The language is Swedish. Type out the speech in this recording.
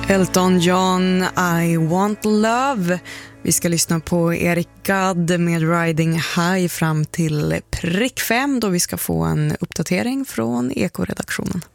Elton John, I Want Love. Vi ska lyssna på Eric Gadd med Riding High fram till prick 5 då vi ska få en uppdatering från Eko-redaktionen.